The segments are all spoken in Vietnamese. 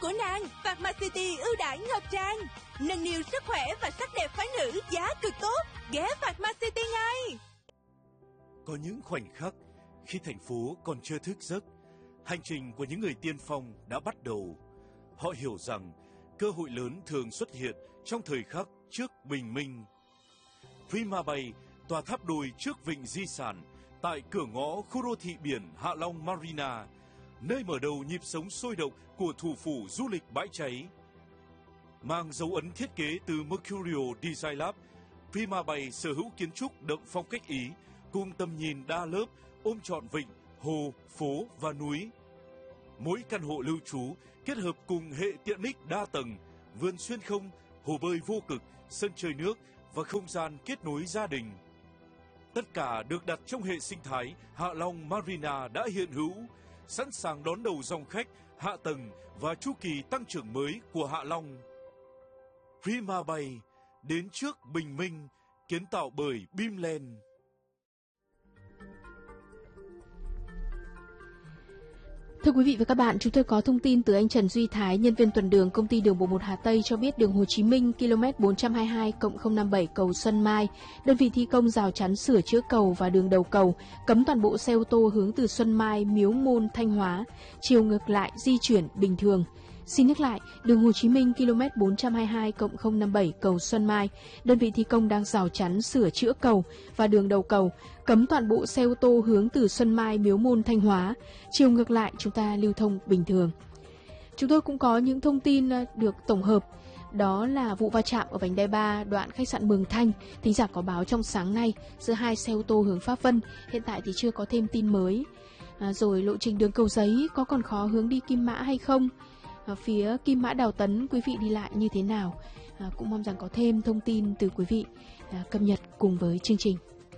của nàng. Pharmacity ưu đãi ngập tràn, nâng niu sức khỏe và sắc đẹp phái nữ, giá cực tốt. Ghé Pharmacity ngay. Có những khoảnh khắc khi thành phố còn chưa thức giấc, hành trình của những người tiên phong đã bắt đầu. Họ hiểu rằng cơ hội lớn thường xuất hiện trong thời khắc trước bình minh. Prima Bay, tòa tháp đôi trước vịnh di sản, tại cửa ngõ khu đô thị biển Hạ Long Marina, nơi mở đầu nhịp sống sôi động của thủ phủ du lịch bãi cháy. Mang dấu ấn thiết kế từ Mercurio Design Lab, Prima Bay sở hữu kiến trúc đậm phong cách Ý, cùng tầm nhìn đa lớp ôm trọn vịnh, hồ, phố và núi. Mỗi căn hộ lưu trú kết hợp cùng hệ tiện ích đa tầng, vườn xuyên không, hồ bơi vô cực, sân chơi nước và không gian kết nối gia đình. Tất cả được đặt trong hệ sinh thái Hạ Long Marina đã hiện hữu, sẵn sàng đón đầu dòng khách, hạ tầng và chu kỳ tăng trưởng mới của Hạ Long. Prima Bay, đến trước bình minh, kiến tạo bởi Bimland. Thưa quý vị và các bạn, chúng tôi có thông tin từ anh Trần Duy Thái, nhân viên tuần đường công ty đường bộ 1 Hà Tây cho biết đường Hồ Chí Minh km 422+057 cầu Xuân Mai, đơn vị thi công rào chắn sửa chữa cầu và đường đầu cầu, cấm toàn bộ xe ô tô hướng từ Xuân Mai, Miếu Môn, Thanh Hóa, chiều ngược lại di chuyển bình thường. Xin nhắc lại, đường Hồ Chí Minh km 422+057 cầu Xuân Mai, đơn vị thi công đang rào chắn sửa chữa cầu và đường đầu cầu, cấm toàn bộ xe ô tô hướng từ Xuân Mai, Miếu Môn, Thanh Hóa, chiều ngược lại chúng ta lưu thông bình thường. Chúng tôi cũng có những thông tin được tổng hợp, đó là vụ va chạm ở vành đai 3 đoạn khách sạn Mường Thanh, thính giả có báo trong sáng nay giữa hai xe ô tô hướng Pháp Vân, hiện tại thì chưa có thêm tin mới. Rồi lộ trình đường Cầu Giấy có còn khó hướng đi Kim Mã hay không? Phía Kim Mã Đào Tấn quý vị đi lại như thế nào? Cũng mong rằng có thêm thông tin từ quý vị cập nhật cùng với chương trình.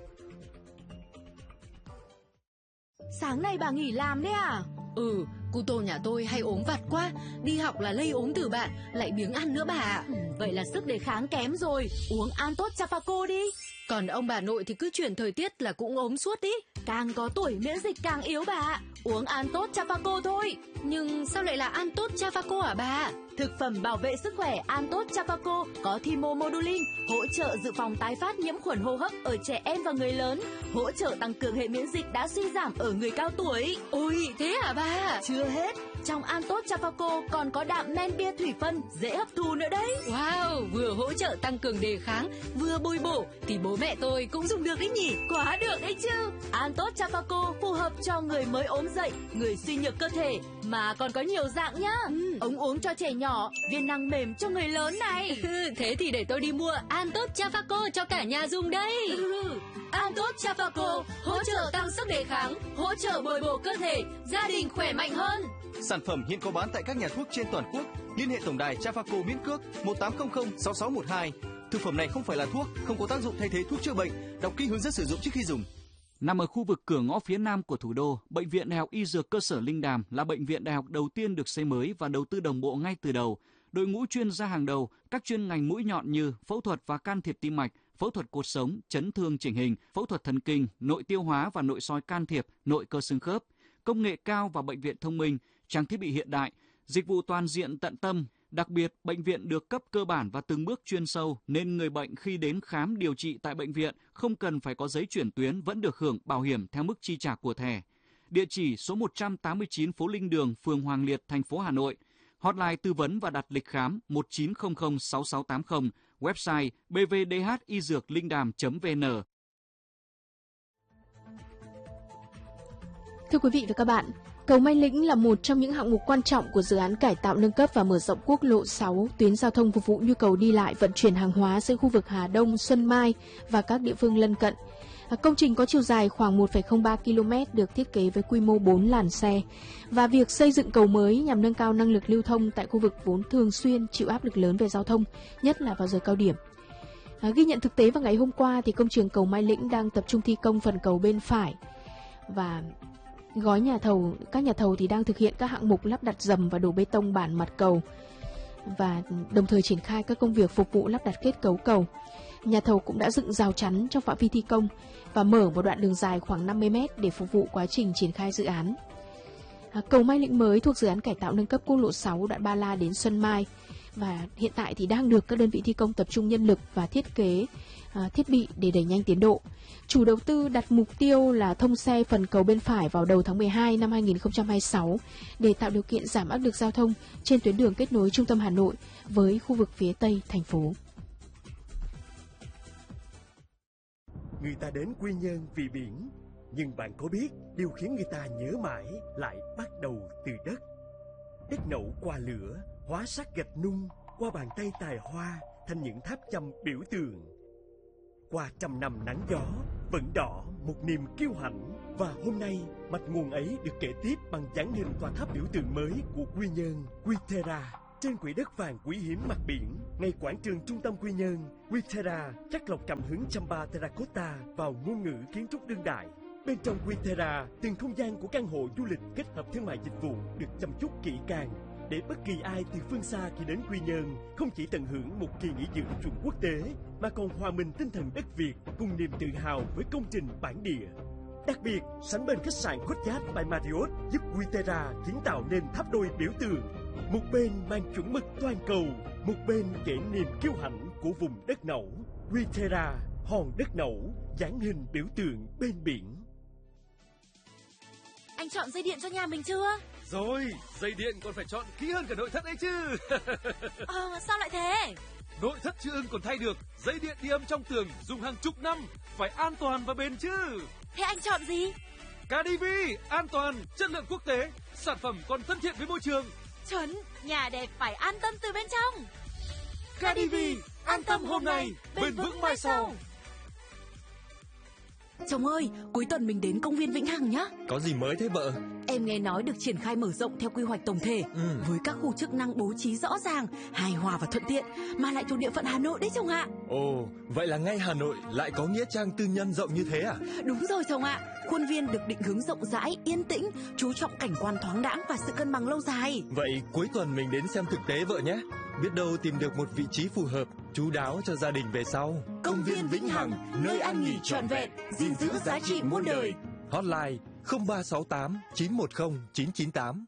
Sáng nay bà nghỉ làm đấy à? Cô Tô nhà tôi hay ốm vặt quá, đi học là lây ốm từ bạn, lại biếng ăn nữa bà ạ. Vậy là sức đề kháng kém rồi, uống An Tốt Chapaco đi. Còn ông bà nội thì cứ chuyển thời tiết là cũng ốm suốt ý. Càng có tuổi miễn dịch càng yếu bà ạ, uống An Tốt Chapaco thôi. Nhưng sao lại là An Tốt Chapaco hả bà? Thực phẩm bảo vệ sức khỏe An Tốt Chapaco có thymomodulin, hỗ trợ dự phòng tái phát nhiễm khuẩn hô hấp ở trẻ em và người lớn, hỗ trợ tăng cường hệ miễn dịch đã suy giảm ở người cao tuổi. Ôi, thế hả bà? Chưa hết, trong An Tốt Chapaco còn có đạm men bia thủy phân, dễ hấp thu nữa đấy. Wow, vừa hỗ trợ tăng cường đề kháng, vừa bồi bổ, thì bố mẹ tôi cũng dùng được đấy nhỉ? Quá được đấy chứ. An Tốt Chapaco phù hợp cho người mới ốm dậy, người suy nhược cơ thể, mà còn có nhiều dạng nhá. Ống uống cho trẻ nhỏ, viên nang mềm cho người lớn này. Thế thì để tôi đi mua An Tốt Chapaco cho cả nhà dùng đây. An Tốt Chapaco hỗ trợ tăng sức đề kháng, hỗ trợ bồi bổ cơ thể, gia đình khỏe mạnh hơn. Sản phẩm hiện có bán tại các nhà thuốc trên toàn quốc. Liên hệ tổng đài Chapaco miễn cước 18006612. Thực phẩm này không phải là thuốc, không có tác dụng thay thế thuốc chữa bệnh. Đọc kỹ hướng dẫn sử dụng trước khi dùng. Nằm ở khu vực cửa ngõ phía nam của thủ đô, Bệnh viện Đại học Y Dược cơ sở Linh Đàm là bệnh viện đại học đầu tiên được xây mới và đầu tư đồng bộ ngay từ đầu. Đội ngũ chuyên gia hàng đầu, các chuyên ngành mũi nhọn như phẫu thuật và can thiệp tim mạch, phẫu thuật cột sống, chấn thương chỉnh hình, phẫu thuật thần kinh, nội tiêu hóa và nội soi can thiệp, nội cơ xương khớp, công nghệ cao và bệnh viện thông minh, trang thiết bị hiện đại, dịch vụ toàn diện tận tâm. Đặc biệt, bệnh viện được cấp cơ bản và từng bước chuyên sâu nên người bệnh khi đến khám điều trị tại bệnh viện không cần phải có giấy chuyển tuyến vẫn được hưởng bảo hiểm theo mức chi trả của thẻ. Địa chỉ số 189 phố Linh Đường, phường Hoàng Liệt, thành phố Hà Nội. Hotline tư vấn và đặt lịch khám 1900 6680, website bvdhydược-linh-đàm.vn. Thưa quý vị và các bạn, cầu Mai Lĩnh là một trong những hạng mục quan trọng của dự án cải tạo nâng cấp và mở rộng quốc lộ 6, tuyến giao thông phục vụ nhu cầu đi lại vận chuyển hàng hóa giữa khu vực Hà Đông, Xuân Mai và các địa phương lân cận. Công trình có chiều dài khoảng 1,03 km, được thiết kế với quy mô 4 làn xe. Và việc xây dựng cầu mới nhằm nâng cao năng lực lưu thông tại khu vực vốn thường xuyên chịu áp lực lớn về giao thông, nhất là vào giờ cao điểm. Ghi nhận thực tế vào ngày hôm qua, thì công trường cầu Mai Lĩnh đang tập trung thi công phần cầu bên phải. Và các nhà thầu thì đang thực hiện các hạng mục lắp đặt dầm và đổ bê tông bản mặt cầu, và đồng thời triển khai các công việc phục vụ lắp đặt kết cấu cầu. Nhà thầu cũng đã dựng rào chắn trong phạm vi thi công và mở một đoạn đường dài khoảng 50 m để phục vụ quá trình triển khai dự án. Cầu Mai Lĩnh mới thuộc dự án cải tạo nâng cấp quốc lộ 6 đoạn Ba La đến Xuân Mai và hiện tại thì đang được các đơn vị thi công tập trung nhân lực và thiết kế thiết bị để đẩy nhanh tiến độ. Chủ đầu tư đặt mục tiêu là thông xe phần cầu bên phải vào đầu tháng 12 năm 2026 để tạo điều kiện giảm áp lực giao thông trên tuyến đường kết nối trung tâm Hà Nội với khu vực phía Tây thành phố. Người ta đến Quy Nhơn vì biển, nhưng bạn có biết điều khiến người ta nhớ mãi lại bắt đầu từ đất. Đất nậu qua lửa, hóa sắc gạch nung, qua bàn tay tài hoa thành những tháp chăm biểu tượng. Qua trăm năm nắng gió, vẫn đỏ một niềm kiêu hãnh. Và hôm nay, mạch nguồn ấy được kể tiếp bằng dáng hình tòa tháp biểu tượng mới của Quy Nhơn, Quy-Tê-ra. Trên quỹ đất vàng quý hiếm mặt biển, ngay quảng trường trung tâm Quy Nhơn, Quy-Tê-ra chắc lọc cảm hứng Chamba Terracotta vào ngôn ngữ kiến trúc đương đại. Bên trong Quy-Tê-ra, từng không gian của căn hộ du lịch kết hợp thương mại dịch vụ được chăm chút kỹ càng, để bất kỳ ai từ phương xa khi đến Quy Nhơn không chỉ tận hưởng một kỳ nghỉ dưỡng chuẩn quốc tế, mà còn hòa mình tinh thần đất Việt cùng niềm tự hào với công trình bản địa. Đặc biệt, sánh bên khách sạn Courtyard by Marriott giúp Quy-Tê-ra kiến tạo nên tháp đôi biểu tượng. Một bên mang chuẩn mực toàn cầu, một bên kể niềm kiêu hãnh của vùng đất nẩu. Quy-Tê-ra, hòn đất nẩu, dáng hình biểu tượng bên biển. Anh chọn dây điện cho nhà mình chưa? Rồi, dây điện còn phải chọn kỹ hơn cả nội thất ấy chứ. Sao lại thế? Nội thất chưa ưng còn thay được, dây điện đi âm trong tường dùng hàng chục năm, phải an toàn và bền chứ. Thế anh chọn gì? KDV, an toàn, chất lượng quốc tế, sản phẩm còn thân thiện với môi trường. Chuẩn, nhà đẹp phải an tâm từ bên trong. KDV, an tâm hôm nay, bền vững mai sau. Chồng ơi, cuối tuần mình đến công viên Vĩnh Hằng nhá. Có gì mới thế vợ? Em nghe nói được triển khai mở rộng theo quy hoạch tổng thể, với các khu chức năng bố trí rõ ràng, hài hòa và thuận tiện, mà lại thuộc địa phận Hà Nội đấy chồng ạ. Ồ, vậy là ngay Hà Nội lại có nghĩa trang tư nhân rộng như thế à? Đúng rồi chồng ạ. Khuôn viên được định hướng rộng rãi, yên tĩnh, chú trọng cảnh quan thoáng đãng và sự cân bằng lâu dài. Vậy cuối tuần mình đến xem thực tế vợ nhé. Biết đâu tìm được một vị trí phù hợp, chu đáo cho gia đình về sau. Công viên Vĩnh Hằng, nơi ăn nghỉ trọn vẹn, gìn giữ giá trị muôn đời. Hotline 0368 910 998.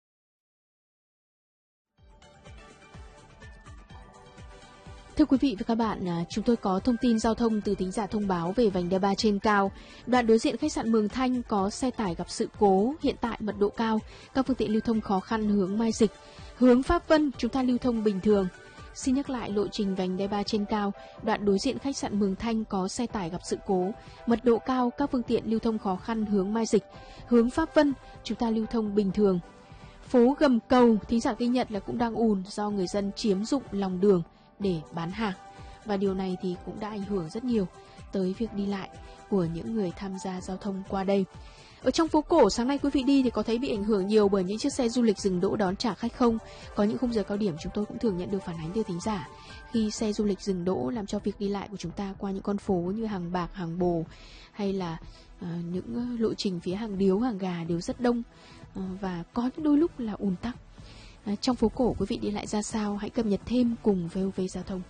Thưa quý vị và các bạn, chúng tôi có thông tin giao thông từ thính giả thông báo về vành đai 3 trên cao. Đoạn đối diện khách sạn Mường Thanh có xe tải gặp sự cố, hiện tại mật độ cao, các phương tiện lưu thông khó khăn hướng Mai Dịch. Hướng Pháp Vân chúng ta lưu thông bình thường. Xin nhắc lại lộ trình vành đai 3 trên cao, đoạn đối diện khách sạn Mường Thanh có xe tải gặp sự cố, mật độ cao, các phương tiện lưu thông khó khăn hướng Mai Dịch. Hướng Pháp Vân chúng ta lưu thông bình thường. Phố Gầm Cầu, thính giả ghi nhận là cũng đang ùn do người dân chiếm dụng lòng đường để bán hàng, và điều này thì cũng đã ảnh hưởng rất nhiều tới việc đi lại của những người tham gia giao thông qua đây. Ở trong phố cổ sáng nay quý vị đi thì có thấy bị ảnh hưởng nhiều bởi những chiếc xe du lịch dừng đỗ đón trả khách không? Có những khung giờ cao điểm chúng tôi cũng thường nhận được phản ánh từ thính giả khi xe du lịch dừng đỗ làm cho việc đi lại của chúng ta qua những con phố như Hàng Bạc, Hàng Bồ hay là những lộ trình phía Hàng Điếu, Hàng Gà đều rất đông và có những đôi lúc là ùn tắc. Trong phố cổ quý vị đi lại ra sao? Hãy cập nhật thêm cùng VOV Giao thông.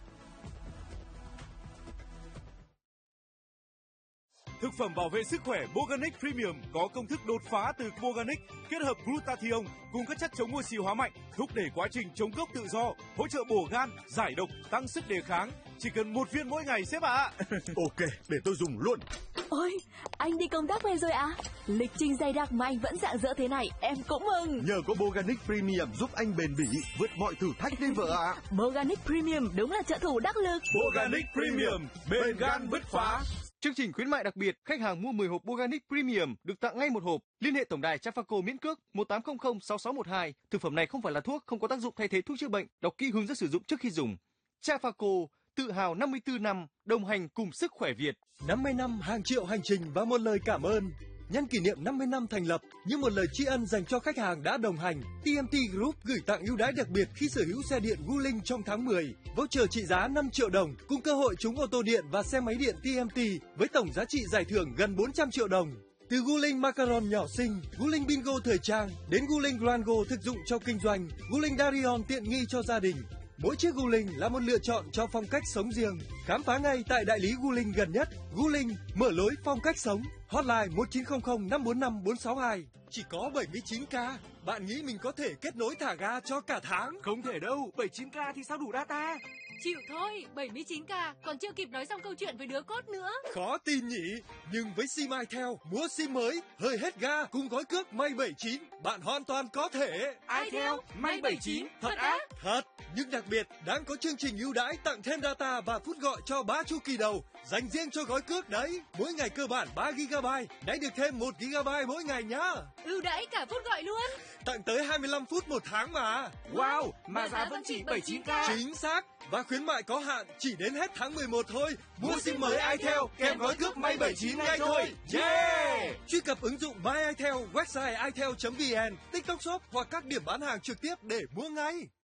Thực phẩm bảo vệ sức khỏe Boganic Premium có công thức đột phá từ Boganic, kết hợp glutathione cùng các chất chống oxy hóa mạnh, thúc đẩy quá trình chống gốc tự do, hỗ trợ bổ gan, giải độc, tăng sức đề kháng. Chỉ cần 1 viên mỗi ngày sếp ạ. Ok, để tôi dùng luôn. Ôi, anh đi công tác về rồi à? Lịch trình dày đặc mà anh vẫn rạng rỡ thế này, em cũng mừng. Nhờ có Boganic Premium giúp anh bền bỉ, vượt mọi thử thách đấy vợ ạ. Boganic Premium đúng là trợ thủ đắc lực. Boganic Premium, bền gan bứt phá. Chương trình khuyến mại đặc biệt, khách hàng mua 10 hộp Boganic Premium được tặng ngay 1 hộp. Liên hệ tổng đài Trafaco miễn cước 1800 6612. Thực phẩm này không phải là thuốc, không có tác dụng thay thế thuốc chữa bệnh. Đọc kỹ hướng dẫn sử dụng trước khi dùng. Trafaco, tự hào 54 năm đồng hành cùng sức khỏe Việt. 50 năm hàng triệu hành trình và một lời cảm ơn. Nhân kỷ niệm 50 năm thành lập, như một lời tri ân dành cho khách hàng đã đồng hành, TMT Group gửi tặng ưu đãi đặc biệt khi sở hữu xe điện Wuling trong tháng 10. Voucher trị giá 5 triệu đồng, cùng cơ hội trúng ô tô điện và xe máy điện TMT với tổng giá trị giải thưởng gần 400 triệu đồng. Từ Wuling Macaron nhỏ xinh, Wuling Bingo thời trang, đến Wuling Grango thực dụng cho kinh doanh, Wuling Darion tiện nghi cho gia đình. Mỗi chiếc Guling là một lựa chọn cho phong cách sống riêng. Khám phá ngay tại đại lý Guling gần nhất. Guling, mở lối phong cách sống. Hotline 1900 545 462. Chỉ có 79k. Bạn nghĩ mình có thể kết nối thả ga cho cả tháng? Không thể đâu, 79k thì sao đủ data? Chịu thôi, 79k, còn chưa kịp nói xong câu chuyện với đứa cốt nữa. Khó tin nhỉ? Nhưng với sim Itel, mua sim mới, hơi hết ga cùng gói cước May 79, bạn hoàn toàn có thể. Itel, May 79, thật á? Thật, nhưng đặc biệt đang có chương trình ưu đãi tặng thêm data và phút gọi cho 3 chu kỳ đầu, dành riêng cho gói cước đấy. Mỗi ngày cơ bản 3 GB, đấy được thêm 1 GB mỗi ngày nhá. Ưu đãi cả phút gọi luôn. Tặng tới 25 phút một tháng mà. Wow, mà giá vẫn chỉ 79k. Chính xác. Và khuyến mại có hạn chỉ đến hết tháng 11 thôi. Mua sim mới Itel kèm gói cước May 79 ngay thôi. Yeah! Truy cập ứng dụng My Itel, website itel.vn, TikTok Shop hoặc các điểm bán hàng trực tiếp để mua ngay.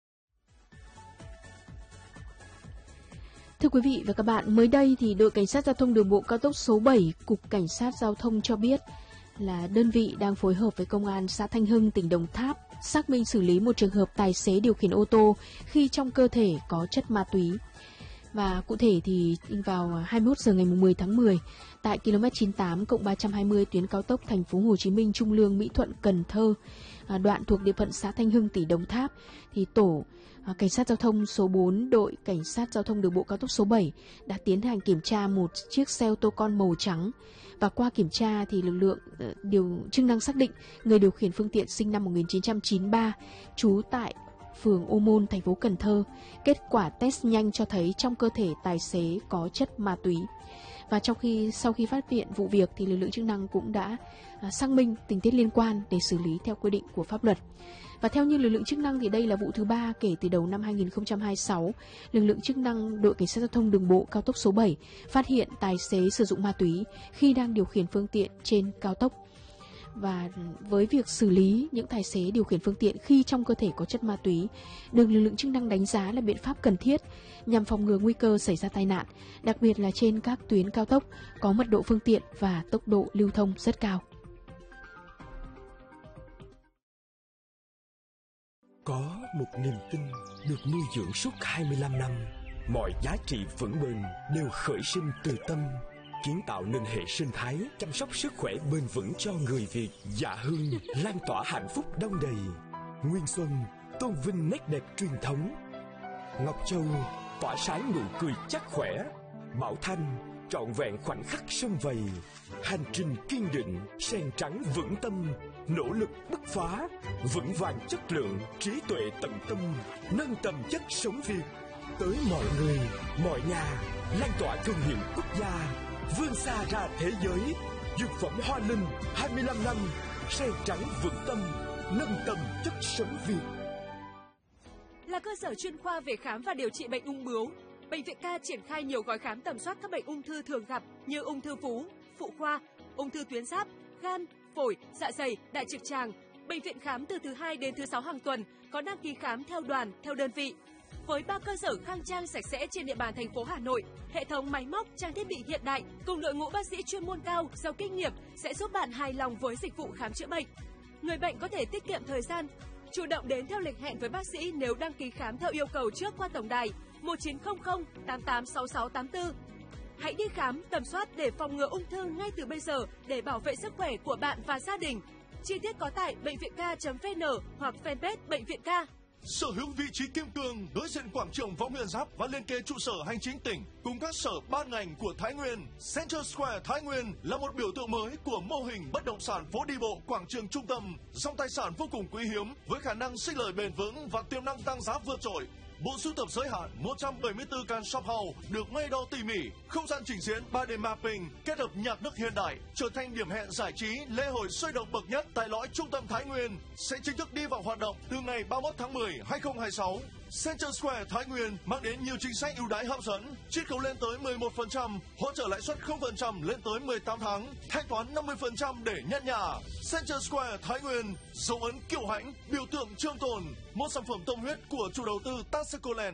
Thưa quý vị và các bạn, mới đây thì đội cảnh sát giao thông đường bộ cao tốc số 7, Cục Cảnh sát Giao thông cho biết là đơn vị đang phối hợp với Công an xã Thanh Hưng, tỉnh Đồng Tháp xác minh xử lý một trường hợp tài xế điều khiển ô tô khi trong cơ thể có chất ma túy. Và cụ thể thì vào 21 giờ ngày 10 tháng 10 tại km 98+320 tuyến cao tốc Thành phố Hồ Chí Minh Trung Lương Mỹ Thuận Cần Thơ, đoạn thuộc địa phận xã Thanh Hưng, tỉnh Đồng Tháp, thì tổ Cảnh sát giao thông số 4 đội Cảnh sát giao thông đường bộ cao tốc số 7 đã tiến hành kiểm tra một chiếc xe ô tô con màu trắng. Và qua kiểm tra thì lực lượng chức năng xác định người điều khiển phương tiện sinh năm 1993, trú tại phường Ô Môn, thành phố Cần Thơ. Kết quả test nhanh cho thấy trong cơ thể tài xế có chất ma túy. Và sau khi phát hiện vụ việc thì lực lượng chức năng cũng đã xác minh tình tiết liên quan để xử lý theo quy định của pháp luật. Và theo như lực lượng chức năng thì đây là vụ thứ 3 kể từ đầu năm 2026, lực lượng chức năng đội Cảnh sát giao thông đường bộ cao tốc số 7 phát hiện tài xế sử dụng ma túy khi đang điều khiển phương tiện trên cao tốc. Và với việc xử lý những tài xế điều khiển phương tiện khi trong cơ thể có chất ma túy được lực lượng chức năng đánh giá là biện pháp cần thiết nhằm phòng ngừa nguy cơ xảy ra tai nạn, đặc biệt là trên các tuyến cao tốc có mật độ phương tiện và tốc độ lưu thông rất cao. Có một niềm tin được nuôi dưỡng suốt 25 năm, mọi giá trị vững bền đều khởi sinh từ tâm, kiến tạo nên hệ sinh thái chăm sóc sức khỏe bền vững cho người Việt. Dạ Hương lan tỏa hạnh phúc đong đầy, Nguyên Xuân tôn vinh nét đẹp truyền thống, Ngọc Châu tỏa sáng nụ cười chắc khỏe, Bảo Thanh trọn vẹn khoảnh khắc sum vầy. Hành trình kiên định, sen trắng vững tâm, nỗ lực bứt phá, vững vàng chất lượng, trí tuệ tận tâm, nâng tầm chất sống Việt tới mọi người, mọi nhà, lan tỏa thương hiệu quốc gia, vươn xa ra thế giới. Dược phẩm Hoa Linh 25 năm, sen trắng vững tâm, nâng tầm chất sống Việt. Là cơ sở chuyên khoa về khám và điều trị bệnh ung bướu, Bệnh viện K triển khai nhiều gói khám tầm soát các bệnh ung thư thường gặp như ung thư vú, phụ khoa, ung thư tuyến giáp, gan, phổi, dạ dày, đại trực tràng. Bệnh viện khám từ thứ 2 đến thứ 6 hàng tuần, có đăng ký khám theo đoàn, theo đơn vị. Với 3 cơ sở khang trang sạch sẽ trên địa bàn thành phố Hà Nội, hệ thống máy móc, trang thiết bị hiện đại cùng đội ngũ bác sĩ chuyên môn cao, giàu kinh nghiệm sẽ giúp bạn hài lòng với dịch vụ khám chữa bệnh. Người bệnh có thể tiết kiệm thời gian, chủ động đến theo lịch hẹn với bác sĩ nếu đăng ký khám theo yêu cầu trước qua tổng đài 1900 886684. Hãy đi khám, tầm soát để phòng ngừa ung thư ngay từ bây giờ để bảo vệ sức khỏe của bạn và gia đình. Chi tiết có tại bệnh viện k.vn hoặc fanpage Bệnh viện K. Sở hữu vị trí kim cương đối diện quảng trường Võ Nguyên Giáp và liên kề trụ sở hành chính tỉnh cùng các sở ban ngành của Thái Nguyên, Center Square Thái Nguyên là một biểu tượng mới của mô hình bất động sản phố đi bộ quảng trường trung tâm, dòng tài sản vô cùng quý hiếm với khả năng sinh lời bền vững và tiềm năng tăng giá vượt trội. Bộ sưu tập giới hạn 174 căn shop house được may đo tỉ mỉ, không gian trình diễn 3D mapping kết hợp nhạc nước hiện đại trở thành điểm hẹn giải trí lễ hội sôi động bậc nhất tại lõi trung tâm Thái Nguyên sẽ chính thức đi vào hoạt động từ ngày 31 tháng 10, 2026. Center Square Thái Nguyên mang đến nhiều chính sách ưu đãi hấp dẫn, chiết khấu lên tới 11%, hỗ trợ lãi suất 0% lên tới 18 tháng, thanh toán 50% để nhận nhà. Center Square Thái Nguyên, dấu ấn kiêu hãnh, biểu tượng trường tồn, một sản phẩm tâm huyết của chủ đầu tư Tascoland.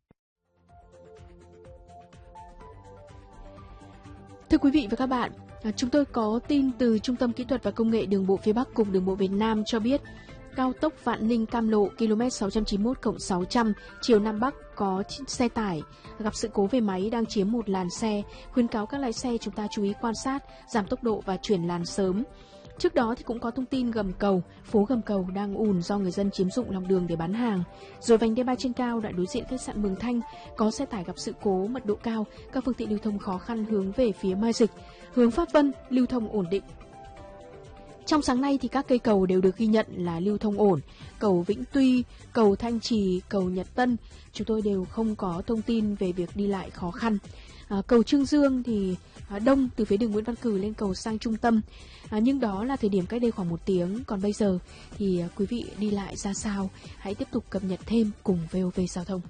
Thưa quý vị và các bạn, chúng tôi có tin từ Trung tâm Kỹ thuật và Công nghệ Đường bộ phía Bắc Cục Đường bộ Việt Nam cho biết cao tốc Vạn Ninh Cam Lộ km 691+600 chiều Nam Bắc có xe tải gặp sự cố về máy đang chiếm một làn xe, khuyến cáo các lái xe chúng ta chú ý quan sát, giảm tốc độ và chuyển làn sớm. Trước đó thì cũng có thông tin gầm cầu, phố gầm cầu đang ùn do người dân chiếm dụng lòng đường để bán hàng. Rồi vành đai 3 trên cao đã đối diện khách sạn Mường Thanh, có xe tải gặp sự cố mật độ cao, các phương tiện lưu thông khó khăn hướng về phía Mai Dịch, hướng Pháp Vân lưu thông ổn định. Trong sáng nay thì các cây cầu đều được ghi nhận là lưu thông ổn. Cầu Vĩnh Tuy, cầu Thanh Trì, cầu Nhật Tân chúng tôi đều không có thông tin về việc đi lại khó khăn. Cầu Trương Dương thì đông từ phía đường Nguyễn Văn Cử lên cầu sang trung tâm, nhưng đó là thời điểm cách đây khoảng 1 tiếng. Còn bây giờ thì quý vị đi lại ra sao, hãy tiếp tục cập nhật thêm cùng VOV Giao thông.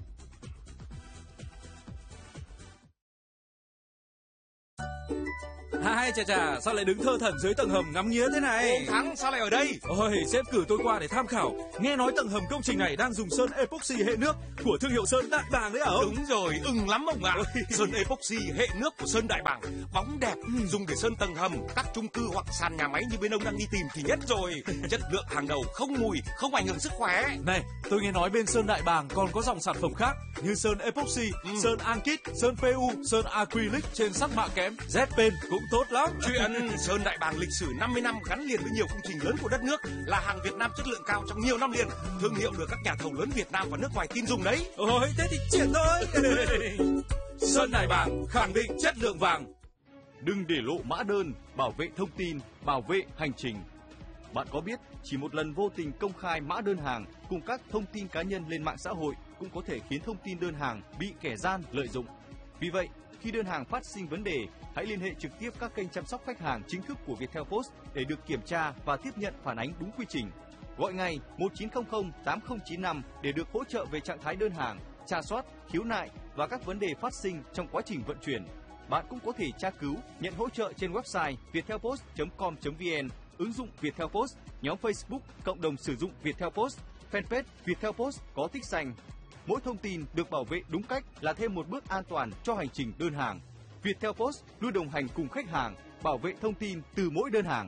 Hai chà, sao lại đứng thơ thẩn dưới tầng hầm ngắm nghía thế này? Ông Thắng, sao lại ở đây? Ôi, sếp cử tôi qua để tham khảo. Nghe nói tầng hầm công trình này đang dùng sơn epoxy hệ nước của thương hiệu sơn Đại Bàng đấy à ông? Đúng rồi, ưng lắm ông ạ. Sơn epoxy hệ nước của sơn Đại Bàng, bóng đẹp, dùng để sơn tầng hầm, các chung cư hoặc sàn nhà máy như bên ông đang đi tìm thì nhất rồi. Chất lượng hàng đầu, không mùi, không ảnh hưởng sức khỏe. Này, tôi nghe nói bên sơn Đại Bàng còn có dòng sản phẩm khác như sơn epoxy, sơn ankit, sơn PU, sơn acrylic trên sắc mạ kẽm, Z-pen cũng tốt lắm. Chuyện sơn Đại Bàng lịch sử 50 năm gắn liền với nhiều công trình lớn của đất nước, là hàng Việt Nam chất lượng cao trong nhiều năm liền, thương hiệu được các nhà thầu lớn Việt Nam và nước ngoài tin dùng đấy. Ôi, thế thì triển thôi. Sơn Đại Bàng khẳng định chất lượng vàng. Đừng để lộ mã đơn, bảo vệ thông tin, bảo vệ hành trình. Bạn có biết chỉ một lần vô tình công khai mã đơn hàng cùng các thông tin cá nhân lên mạng xã hội cũng có thể khiến thông tin đơn hàng bị kẻ gian lợi dụng. Vì vậy, khi đơn hàng phát sinh vấn đề, hãy liên hệ trực tiếp các kênh chăm sóc khách hàng chính thức của Viettel Post để được kiểm tra và tiếp nhận phản ánh đúng quy trình. Gọi ngay 1900 8095 để được hỗ trợ về trạng thái đơn hàng, tra soát, khiếu nại và các vấn đề phát sinh trong quá trình vận chuyển. Bạn cũng có thể tra cứu, nhận hỗ trợ trên website viettelpost.com.vn, ứng dụng Viettel Post, nhóm Facebook, cộng đồng sử dụng Viettel Post, fanpage Viettel Post có tích xanh. Mỗi thông tin được bảo vệ đúng cách là thêm một bước an toàn cho hành trình đơn hàng. Viettel Post luôn đồng hành cùng khách hàng, bảo vệ thông tin từ mỗi đơn hàng.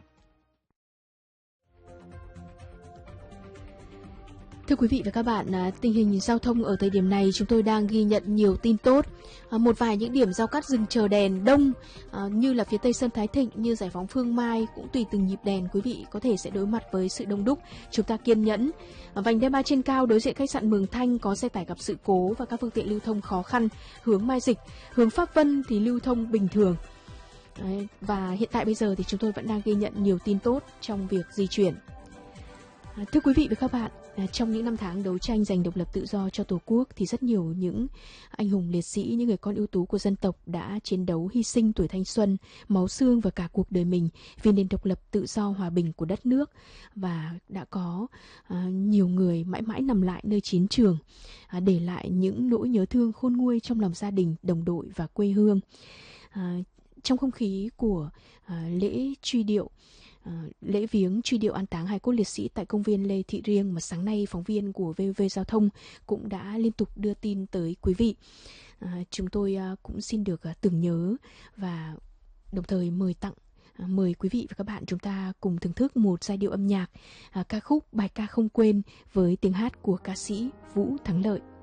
Thưa quý vị và các bạn, tình hình giao thông ở thời điểm này chúng tôi đang ghi nhận nhiều tin tốt. Một vài những điểm giao cắt dừng chờ đèn đông như là phía Tây Sơn Thái Thịnh, như Giải phóng Phương Mai cũng tùy từng nhịp đèn quý vị có thể sẽ đối mặt với sự đông đúc. Chúng ta kiên nhẫn. Vành đai 3 trên cao đối diện khách sạn Mường Thanh có xe tải gặp sự cố và các phương tiện lưu thông khó khăn. Hướng Mai Dịch, hướng Pháp Vân thì lưu thông bình thường. Và hiện tại bây giờ thì chúng tôi vẫn đang ghi nhận nhiều tin tốt trong việc di chuyển. Thưa quý vị và các bạn, trong những năm tháng đấu tranh giành độc lập tự do cho Tổ quốc thì rất nhiều những anh hùng liệt sĩ, những người con ưu tú của dân tộc đã chiến đấu hy sinh tuổi thanh xuân, máu xương và cả cuộc đời mình vì nền độc lập tự do hòa bình của đất nước. Và đã có nhiều người mãi mãi nằm lại nơi chiến trường, để lại những nỗi nhớ thương khôn nguôi trong lòng gia đình, đồng đội và quê hương. Trong không khí của lễ truy điệu, lễ viếng truy điệu an táng hài cốt liệt sĩ tại công viên Lê Thị Riêng mà sáng nay phóng viên của VOV Giao thông cũng đã liên tục đưa tin tới quý vị. Chúng tôi cũng xin được tưởng nhớ và đồng thời mời quý vị và các bạn chúng ta cùng thưởng thức một giai điệu âm nhạc, ca khúc Bài ca không quên với tiếng hát của ca sĩ Vũ Thắng Lợi.